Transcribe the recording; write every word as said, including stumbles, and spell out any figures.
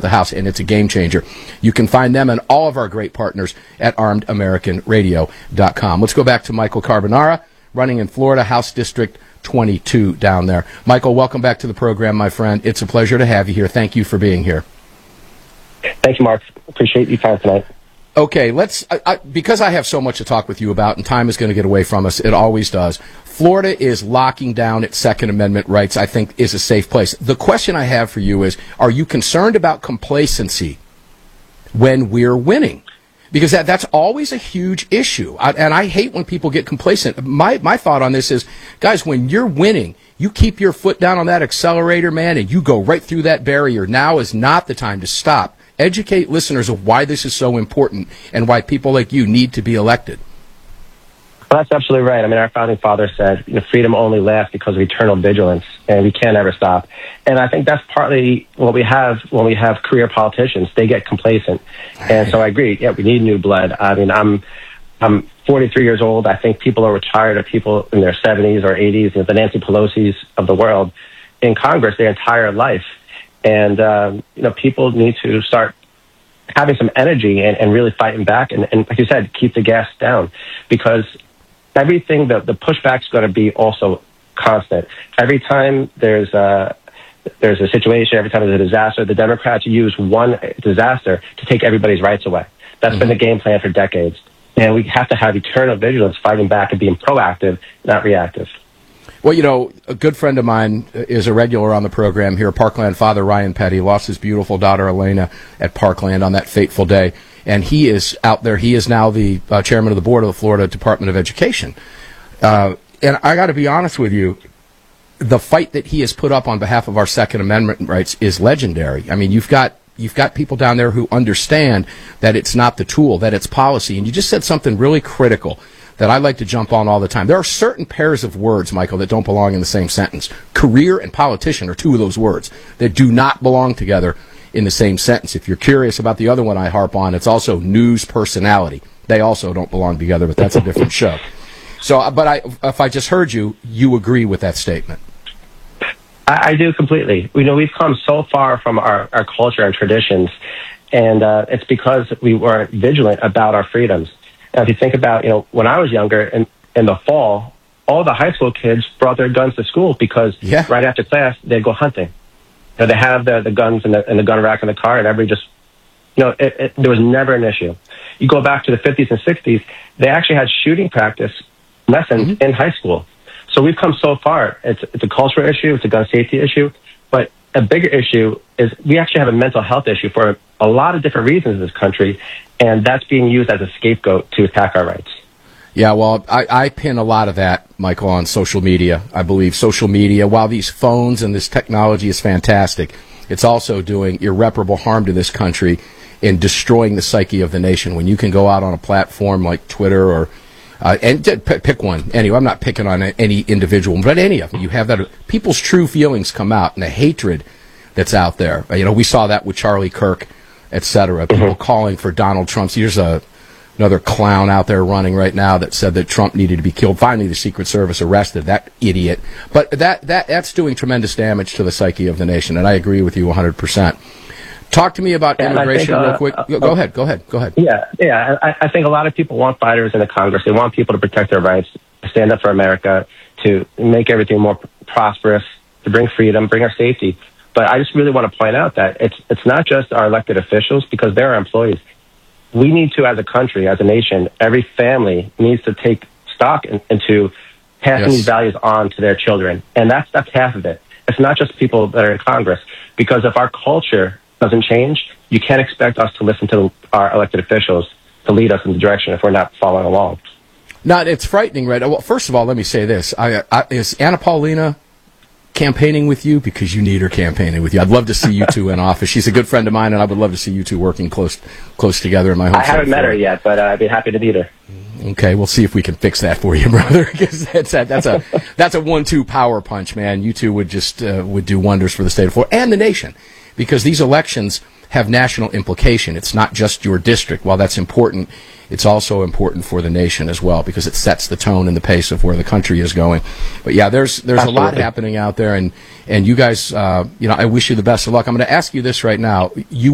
the House, and it's a game changer. You can find them and all of our great partners at armed american radio dot com. Let's go back to Michael Carbonara, running in Florida, House District twenty-two down there. Michael, welcome back to the program, my friend. It's a pleasure to have you here. Thank you for being here. Thank you, Mark. Appreciate your time tonight. Okay, let's, I, I, because I have so much to talk with you about, and time is going to get away from us, it always does. Florida is locking down its Second Amendment rights, I think, is a safe place. The question I have for you is, are you concerned about complacency when we're winning? Because that, that's always a huge issue. I, and I hate when people get complacent. My, my thought on this is, guys, when you're winning, you keep your foot down on that accelerator, man, and you go right through that barrier. Now is not the time to stop. Educate listeners of why this is so important and why people like you need to be elected. Well, that's absolutely right. I mean, our founding father said, you know, freedom only lasts because of eternal vigilance, and we can't ever stop. And I think that's partly what we have when we have career politicians. They get complacent. And so I agree. Yeah, we need new blood. I mean, I'm I'm forty-three years old. I think people are tired of people in their seventies or eighties, you know, the Nancy Pelosi's of the world in Congress their entire life. And, um, you know, people need to start having some energy and, and really fighting back. And, and like you said, keep the gas down, because everything, the, the pushback's going to be also constant. Every time there's a, there's a situation, every time there's a disaster, the Democrats use one disaster to take everybody's rights away. That's mm-hmm. been the game plan for decades. And we have to have eternal vigilance, fighting back and being proactive, not reactive. Well, you know, a good friend of mine is a regular on the program here, Parkland father Ryan Petty, lost his beautiful daughter Elena at Parkland on that fateful day. And he is out there. He is now the uh, chairman of the board of the Florida Department of Education. Uh, and I got to be honest with you, the fight that he has put up on behalf of our Second Amendment rights is legendary. I mean, you've got you've got people down there who understand that it's not the tool, that it's policy. And you just said something really critical that I like to jump on all the time. There are certain pairs of words, Michael, that don't belong in the same sentence. Career and politician are two of those words that do not belong together in the same sentence. If you're curious about the other one I harp on, it's also news personality. They also don't belong together, but that's a different show. So, but I, if I just heard you, you agree with that statement. I, I do completely. You know, we've come so far from our, our culture and traditions, and uh, it's because we weren't vigilant about our freedoms. Now, if you think about, you know, when I was younger, in, in the fall, all the high school kids brought their guns to school because yeah. right after class, they'd go hunting. You know, they have the, the guns in the, in the gun rack in the car, and everybody just, you know, it, it, there was never an issue. You go back to the fifties and sixties, they actually had shooting practice lessons mm-hmm. in high school. So we've come so far. It's, it's a cultural issue, it's a gun safety issue, but a bigger issue is we actually have a mental health issue for a lot of different reasons in this country, and that's being used as a scapegoat to attack our rights. Yeah, well, I, I pin a lot of that, Michael, on social media. I believe social media, while these phones and this technology is fantastic, it's also doing irreparable harm to this country in destroying the psyche of the nation. When you can go out on a platform like Twitter or uh, and p- pick one. Anyway, I'm not picking on any individual, but any of them. You have that people's true feelings come out, and the hatred that's out there. You know, we saw that with Charlie Kirk, et cetera. People mm-hmm. calling for Donald Trump. Here's a another clown out there running right now that said that Trump needed to be killed. Finally, the Secret Service arrested that idiot. But that, that that's doing tremendous damage to the psyche of the nation, and I agree with you one hundred percent. Talk to me about yeah, immigration think, uh, real quick. Uh, go, go uh, ahead, go ahead, go ahead. Yeah, yeah. I, I think a lot of people want fighters in the Congress. They want people to protect their rights, to stand up for America, to make everything more prosperous, to bring freedom, bring our safety. But I just really want to point out that it's it's not just our elected officials, because they're our employees. We need to, as a country, as a nation, every family needs to take stock in, into passing yes. these values on to their children. And that's, that's half of it. It's not just people that are in Congress, because if our culture doesn't change, you can't expect us to listen to our elected officials to lead us in the direction if we're not following along. No, it's frightening, right? Well, first of all, let me say this. I, I, is Anna Paulina campaigning with you? Because you need her campaigning with you. I'd love to see you two in office. She's a good friend of mine, and I would love to see you two working close close together in my home. I haven't met her yet, but uh, I'd be happy to meet her. Okay, we'll see if we can fix that for you, brother. Because that's a, that's a that's a one-two power punch, man. You two would just uh, would do wonders for the state of Florida and the nation, because these elections have national implication. It's not just your district. While that's important, it's also important for the nation as well, because it sets the tone and the pace of where the country is going. But yeah, there's there's Absolutely. a lot happening out there, and and you guys, uh, you know, I wish you the best of luck. I'm going to ask you this right now. You